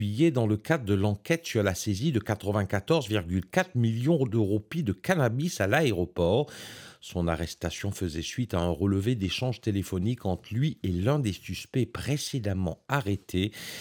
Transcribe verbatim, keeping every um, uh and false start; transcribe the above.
Juillet dans le cadre de l'enquête sur la saisie de quatre-vingt-quatorze virgule quatre millions de roupies de cannabis à l'aéroport. Son arrestation faisait suite à un relevé d'échanges téléphoniques entre lui et l'un des suspects précédemment arrêtés.